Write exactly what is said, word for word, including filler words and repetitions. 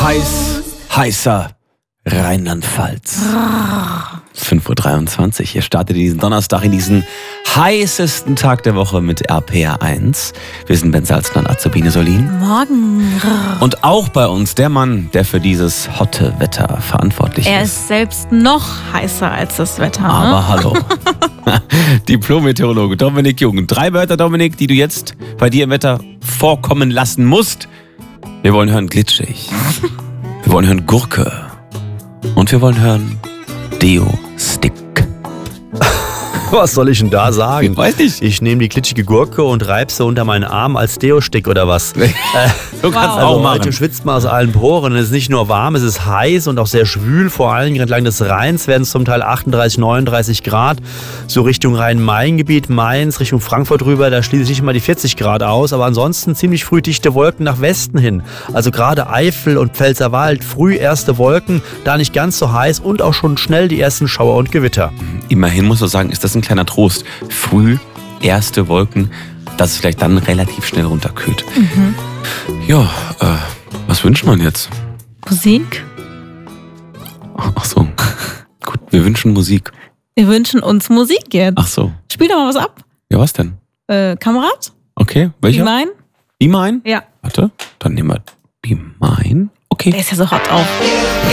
Heiß, heißer Rheinland-Pfalz. fünf Uhr dreiundzwanzig. Ihr startet diesen Donnerstag in diesen heißesten Tag der Woche mit R P R eins. Wir sind Ben Salzner und Azubine Solin. Morgen. Und auch bei uns der Mann, der für dieses hotte Wetter verantwortlich Er ist. ist selbst noch heißer als das Wetter. Ne? Aber hallo. Diplom-Meteorologe Dominik Jung. Drei Wörter, Dominik, die du jetzt bei dir im Wetter vorkommen lassen musst. Wir wollen hören glitschig. Wir wollen hören Gurke. Und wir wollen hören Deo-Stick. Was soll ich denn da sagen? Ich weiß nicht. Ich nehme die glitschige Gurke und reibe sie unter meinen Arm als Deo-Stick oder was. Du kannst Wow. auch Also machen. heute schwitzt man aus allen Poren. Es ist nicht nur warm, es ist heiß und auch sehr schwül. Vor allem entlang des Rheins werden es zum Teil achtunddreißig, neununddreißig Grad. So Richtung Rhein-Main-Gebiet, Mainz, Richtung Frankfurt rüber, da schließe ich nicht mal die vierzig Grad aus. Aber ansonsten ziemlich früh dichte Wolken nach Westen hin. Also gerade Eifel und Pfälzerwald, früh erste Wolken, da nicht ganz so heiß und auch schon schnell die ersten Schauer und Gewitter. Immerhin muss man sagen, ist das ein kleiner Trost. Früh erste Wolken, dass es vielleicht dann relativ schnell runterkühlt. Mhm. Ja, äh, was wünscht man jetzt? Musik. Ach so. Gut, wir wünschen Musik. Wir wünschen uns Musik jetzt. Ach so. Spiel doch mal was ab. Ja, was denn? Äh, Kamerad? Okay, Wie welcher? mein? Be Mine? Ja. Warte, dann nehmen wir Be Mine. Okay. Der ist ja so hot auch.